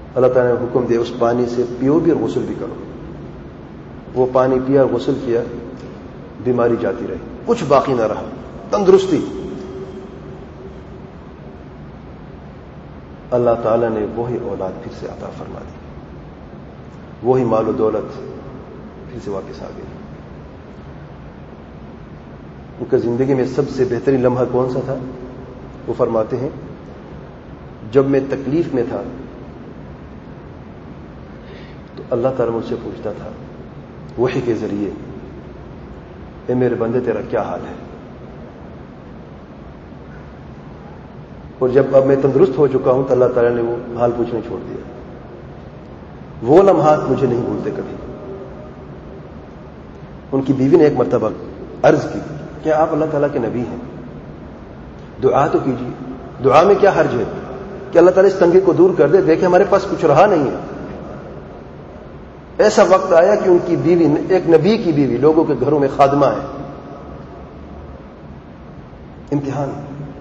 اللہ تعالیٰ نے حکم دیا اس پانی سے پیو بھی اور غسل بھی کرو. وہ پانی پیا اور غسل کیا, بیماری جاتی رہی, کچھ باقی نہ رہا, تندرستی. اللہ تعالیٰ نے وہی اولاد پھر سے عطا فرما دی, وہی مال و دولت پھر سے واپس آ گئی. ان کی زندگی میں سب سے بہترین لمحہ کون سا تھا؟ وہ فرماتے ہیں جب میں تکلیف میں تھا تو اللہ تعالیٰ مجھ سے پوچھتا تھا وحی کے ذریعے, اے میرے بندے تیرا کیا حال ہے؟ اور جب اب میں تندرست ہو چکا ہوں تو اللہ تعالیٰ نے وہ حال پوچھنا چھوڑ دیا. وہ لمحات مجھے نہیں بھولتے کبھی. ان کی بیوی نے ایک مرتبہ عرض کی کیا آپ اللہ تعالیٰ کے نبی ہیں؟ دعا تو کیجیے, دعا میں کیا حرج ہے کہ اللہ تعالیٰ اس تنگی کو دور کر دے, دیکھیں ہمارے پاس کچھ رہا نہیں ہے. ایسا وقت آیا کہ ان کی بیوی, ایک نبی کی بیوی, لوگوں کے گھروں میں خادمہ ہے, امتحان.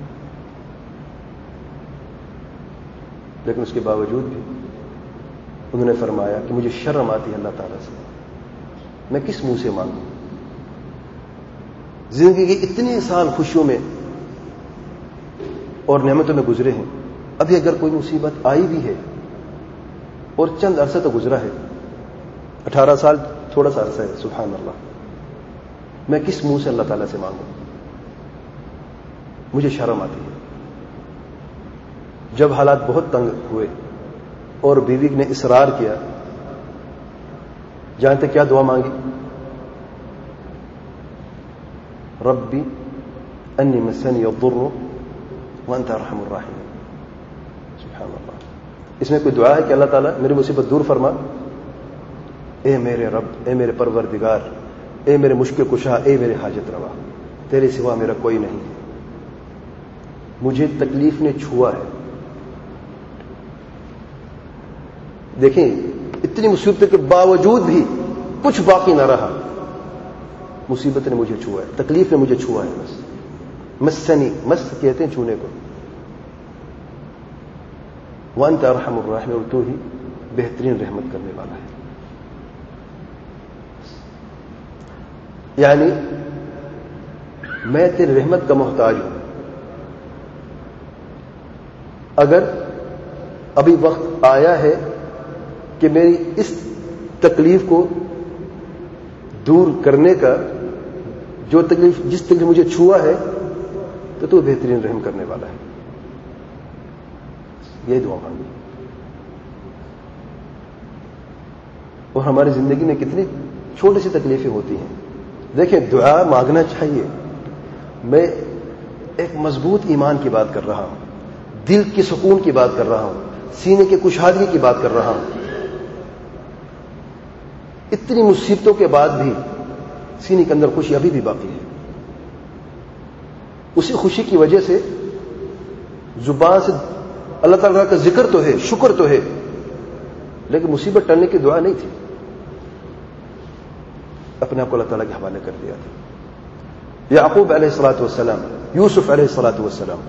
لیکن اس کے باوجود بھی انہوں نے فرمایا کہ مجھے شرم آتی ہے اللہ تعالیٰ سے, میں کس منہ سے مانگوں؟ زندگی کے اتنے سال خوشیوں میں اور نعمتوں میں گزرے ہیں, ابھی اگر کوئی مصیبت آئی بھی ہے اور چند عرصہ تو گزرا ہے, 18 سال تھوڑا سا عرصہ ہے, سبحان اللہ, میں کس منہ سے اللہ تعالیٰ سے مانگوں؟ مجھے شرم آتی ہے. جب حالات بہت تنگ ہوئے اور بیوی نے اصرار کیا, جانتے کیا دعا مانگی؟ ربی انی مسنی الضر وانت ارحم الراحمین. سبحان اللہ. اس میں کوئی دعا ہے کہ اللہ تعالیٰ میری مصیبت دور فرما؟ اے میرے رب, اے میرے پروردگار, اے میرے مشکل کشا, اے میرے حاجت روا, تیرے سوا میرا کوئی نہیں ہے. مجھے تکلیف نے چھوا ہے. دیکھیں اتنی مصیبتوں کے باوجود بھی کچھ باقی نہ رہا. مصیبت نے مجھے چھوا ہے, تکلیف نے مجھے چھوا ہے. بس مسنی, مس کہتے ہیں چھونے کو, وانت ارحم الراحمین, اور تو ہی بہترین رحمت کرنے والا ہے. یعنی میں تیری رحمت کا محتاج ہوں. اگر ابھی وقت آیا ہے کہ میری اس تکلیف کو دور کرنے کا, جو تکلیف جس تکلیف مجھے چھوا ہے, تو بہترین رحم کرنے والا ہے. یہ دعا مانگی. اور ہماری زندگی میں کتنی چھوٹی سی تکلیفیں ہوتی ہیں. دیکھیں دعا مانگنا چاہیے. میں ایک مضبوط ایمان کی بات کر رہا ہوں, دل کے سکون کی بات کر رہا ہوں, سینے کے کشادگی کی بات کر رہا ہوں. اتنی مصیبتوں کے بعد بھی سینے کے اندر خوشی ابھی بھی باقی ہے. اسی خوشی کی وجہ سے زبان سے اللہ تعالیٰ کا ذکر تو ہے, شکر تو ہے, لیکن مصیبت ٹلنے کی دعا نہیں تھی. اپنے آپ کو اللہ تعالیٰ کے حوالے کر دیا تھا. یعقوب علیہ الصلوۃ والسلام, یوسف علیہ الصلوۃ والسلام,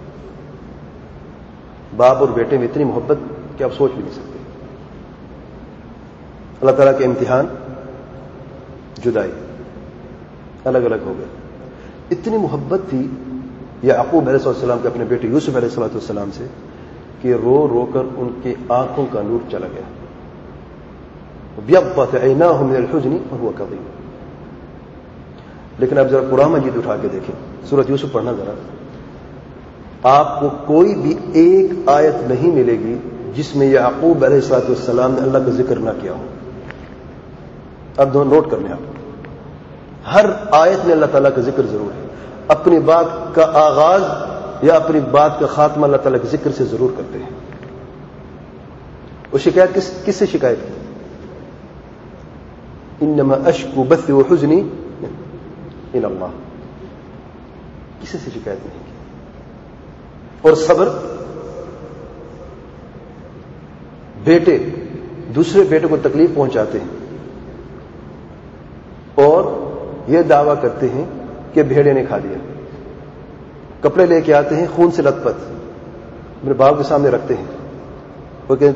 باپ اور بیٹے میں اتنی محبت کہ آپ سوچ بھی نہیں سکتے. اللہ تعالیٰ کے امتحان, جدائی, الگ الگ ہو گئے. اتنی محبت تھی یعقوب علیہ السلام کے اپنے بیٹے یوسف علیہ الصلوۃ والسلام سے کہ رو رو کر ان کی آنکھوں کا نور چلا گیا. بیضت عیناہ من الحزن وهو کظیم. لیکن اب ذرا قرآن مجید اٹھا کے دیکھیں, سورۃ یوسف پڑھنا ذرا. آپ کو کوئی بھی ایک آیت نہیں ملے گی جس میں یعقوب علیہ السلام نے اللہ کا ذکر نہ کیا ہو. اب دونوں نوٹ کرنے آپ, ہر آیت میں اللہ تعالیٰ کا ذکر ضرور ہے. اپنی بات کا آغاز یا اپنی بات کا خاتمہ اللہ تعالیٰ کے ذکر سے ضرور کرتے ہیں. وہ شکایت کس سے شکایت کی؟ انما اشکو بثی وحزنی الی اللہ. کسی سے شکایت نہیں کی. اور صبر, بیٹے دوسرے بیٹے کو تکلیف پہنچاتے ہیں اور یہ دعویٰ کرتے ہیں کہ بھیڑے نے کھا لیا. کپڑے لے کے آتے ہیں خون سے لت پت, اپنے باپ کے سامنے رکھتے ہیں. وہ کہتے